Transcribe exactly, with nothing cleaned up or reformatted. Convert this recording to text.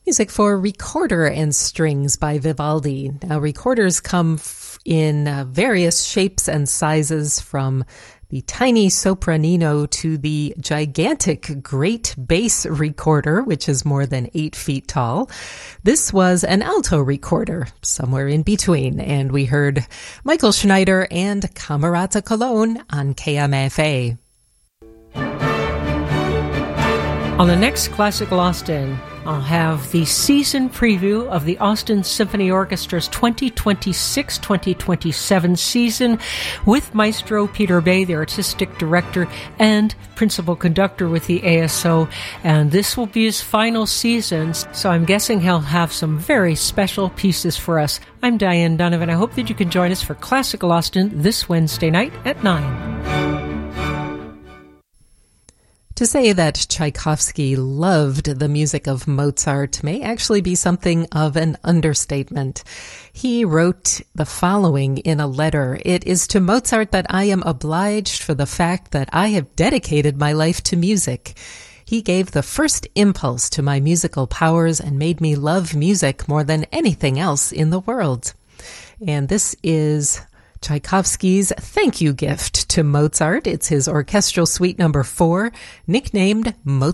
Music for Recorder and Strings by Vivaldi. Now, recorders come f- in uh, various shapes and sizes, from the tiny sopranino to the gigantic great bass recorder, which is more than eight feet tall. This was an alto recorder, somewhere in between, and we heard Michael Schneider and Camerata Cologne on K M F A. On the next Classical Austin, I'll have the season preview of the Austin Symphony Orchestra's twenty twenty-six twenty twenty-seven season with Maestro Peter Bay, the artistic director and principal conductor with the A S O. And this will be his final season, so I'm guessing he'll have some very special pieces for us. I'm Diane Donovan. I hope that you can join us for Classical Austin this Wednesday night at nine. To say that Tchaikovsky loved the music of Mozart may actually be something of an understatement. He wrote the following in a letter: "It is to Mozart that I am obliged for the fact that I have dedicated my life to music. He gave the first impulse to my musical powers and made me love music more than anything else in the world." And this is Tchaikovsky's thank you gift to Mozart. It's his orchestral suite number four, nicknamed Mozart.